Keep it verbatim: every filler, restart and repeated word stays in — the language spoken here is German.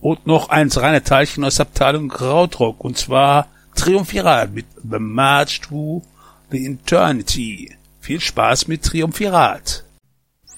Und noch eins reine Teilchen aus der Abteilung Krautrock, und zwar Triumvirat mit The March to the Eternity. Viel Spaß mit Triumvirat.